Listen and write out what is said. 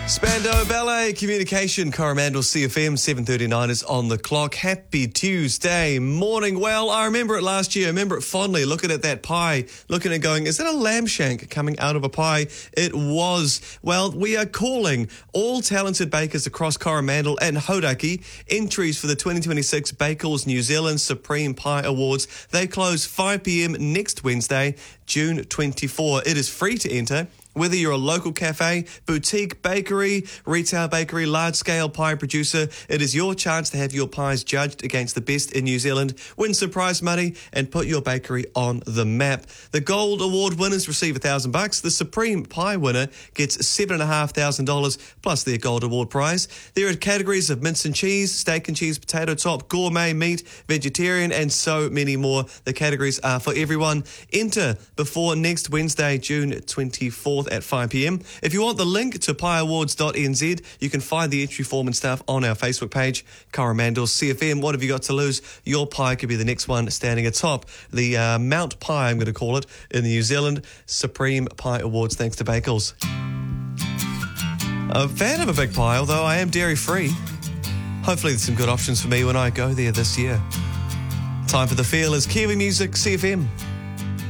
Spandau Ballet Communication, Coromandel CFM, 7:39 is on the clock. Happy Tuesday morning. Well, I remember it last year. I remember it fondly, looking at that pie, looking at going, is that a lamb shank coming out of a pie? It was. Well, we are calling all talented bakers across Coromandel and Hauraki entries for the 2026 Bakers New Zealand Supreme Pie Awards. They close 5 p.m. next Wednesday, June 24. It is free to enter. Whether you're a local cafe, boutique bakery, retail bakery, large-scale pie producer, it is your chance to have your pies judged against the best in New Zealand, win surprise money, and put your bakery on the map. The Gold Award winners receive $1,000. The Supreme Pie winner gets $7,500 plus their Gold Award prize. There are categories of mince and cheese, steak and cheese, potato top, gourmet meat, vegetarian, and so many more. The categories are for everyone. Enter before next Wednesday, June 24th. At 5 p.m. If you want the link to pieawards.nz, you can find the entry form and stuff on our Facebook page, Coromandel CFM. What have you got to lose? Your pie could be the next one standing atop the Mount Pie, I'm going to call it, in the New Zealand Supreme Pie Awards, thanks to Bakers. A fan of a big pie, although I am dairy-free. Hopefully there's some good options for me when I go there this year. Time for The Feel is Kiwi Music CFM.